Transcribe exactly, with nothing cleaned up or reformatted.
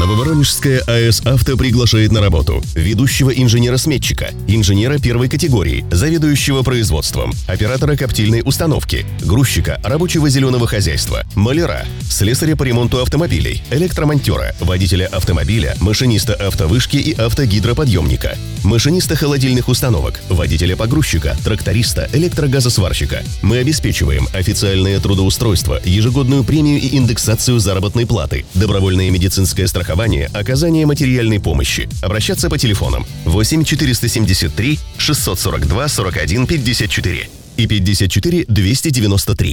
Нововоронежская АЭС «Авто» приглашает на работу ведущего инженера-сметчика, инженера первой категории, заведующего производством, оператора коптильной установки, грузчика рабочего зеленого хозяйства, маляра, слесаря по ремонту автомобилей, электромонтера, водителя автомобиля, машиниста автовышки и автогидроподъемника, машиниста холодильных установок, водителя погрузчика, тракториста, электрогазосварщика. Мы обеспечиваем официальное трудоустройство, ежегодную премию и индексацию заработной платы, добровольное медицинское страхование, оказание материальной помощи. Обращаться по телефонам восемь четыреста семьдесят три шестьсот сорок два сорок один пятьдесят четыре и пятьдесят четыре двести девяносто три.